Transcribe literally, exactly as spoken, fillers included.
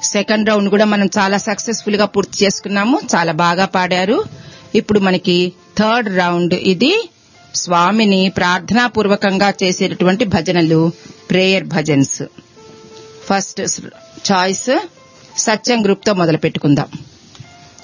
Second round కూడా మనం చాలా సక్సెస్ఫుల్ గా పూర్తి చేసుకున్నాము. చాలా బాగా పాడారు. ఇప్పుడు మనకి థర్డ్ రౌండ్. ఇది స్వామిని ప్రార్థనాపూర్వకంగా చేసేటటువంటి భజనలు, ప్రేయర్ భజన్స్. ఫస్ట్ చాయిస్ సత్యం గ్రూప్ తో మొదలు పెట్టుకుందాం.